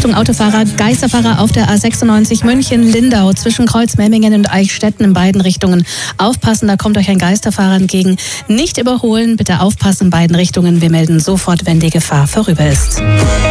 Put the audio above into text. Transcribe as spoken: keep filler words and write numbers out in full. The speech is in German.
Achtung Autofahrer, Geisterfahrer auf der A sechsundneunzig München-Lindau zwischen Kreuzmemmingen und Eichstätten in beiden Richtungen. Aufpassen, da kommt euch ein Geisterfahrer entgegen. Nicht überholen, bitte aufpassen in beiden Richtungen. Wir melden sofort, wenn die Gefahr vorüber ist.